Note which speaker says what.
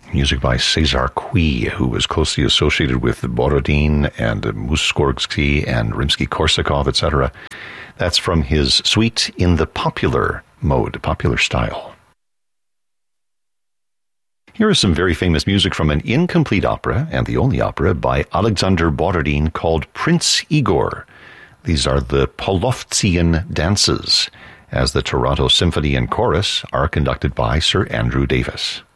Speaker 1: Music by César Cui, who was closely associated with Borodin and Mussorgsky and Rimsky-Korsakov, etc. That's from his suite in the popular mode, popular style. Here is some very famous music from an incomplete opera, and the only opera, by Alexander Borodin called Prince Igor. These are the Polovtsian dances, as the Toronto Symphony and Chorus are conducted by Sir Andrew Davis.